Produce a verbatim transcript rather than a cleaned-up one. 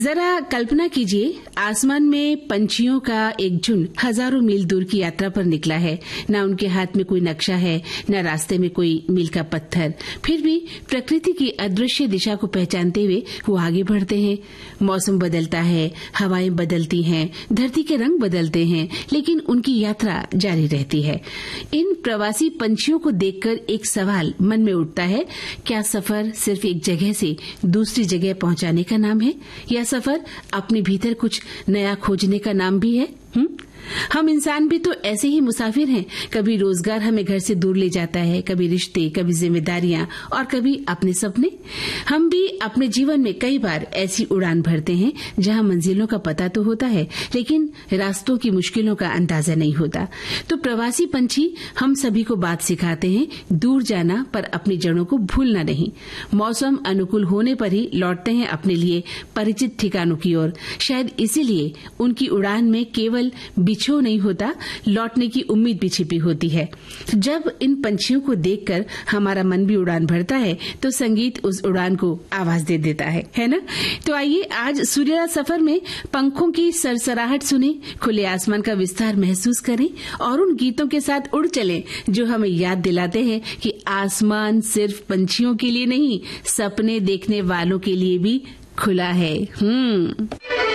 जरा कल्पना कीजिए, आसमान में पंछियों का एक झुंड हजारों मील दूर की यात्रा पर निकला है। न उनके हाथ में कोई नक्शा है, न रास्ते में कोई मील का पत्थर। फिर भी प्रकृति की अदृश्य दिशा को पहचानते हुए वो आगे बढ़ते हैं। मौसम बदलता है, हवाएं बदलती हैं, धरती के रंग बदलते हैं, लेकिन उनकी यात्रा जारी रहती है। इन प्रवासी पंछियों को देखकर एक सवाल मन में उठता है, क्या सफर सिर्फ एक जगह से दूसरी जगह पहुंचाने का नाम है, या सफर अपने भीतर कुछ नया खोजने का नाम भी है? हुँ? हम इंसान भी तो ऐसे ही मुसाफिर हैं। कभी रोजगार हमें घर से दूर ले जाता है, कभी रिश्ते, कभी जिम्मेदारियां और कभी अपने सपने। हम भी अपने जीवन में कई बार ऐसी उड़ान भरते हैं जहां मंजिलों का पता तो होता है, लेकिन रास्तों की मुश्किलों का अंदाजा नहीं होता। तो प्रवासी पंछी हम सभी को बात सिखाते हैं, दूर जाना पर अपनी जड़ों को भूलना नहीं। मौसम अनुकूल होने पर ही लौटते हैं अपने लिए परिचित ठिकानों की ओर। शायद इसीलिए उनकी उड़ान में केवल बिछो नहीं होता, लौटने की उम्मीद भी छिपी होती है। जब इन पंछियों को देखकर हमारा मन भी उड़ान भरता है, तो संगीत उस उड़ान को आवाज दे देता है, है ना? तो आइए आज सूर्यरात सफर में पंखों की सरसराहट सुने, खुले आसमान का विस्तार महसूस करें और उन गीतों के साथ उड़ चलें जो हमें याद दिलाते हैं कि आसमान सिर्फ पंछियों के लिए नहीं, सपने देखने वालों के लिए भी खुला है। हम्म